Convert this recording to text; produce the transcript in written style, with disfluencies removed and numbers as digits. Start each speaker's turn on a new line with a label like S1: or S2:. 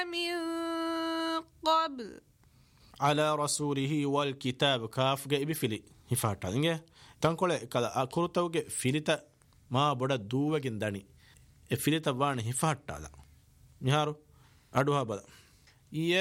S1: من قبل
S2: على رسوله والكتاب كاف جاء بفلي هفاتا إنجه تنقل كلا أكروتوجه فيلتا ما بڑا دووة جنداني فيلتا وان هفاتا لا نهارو أدوها بلا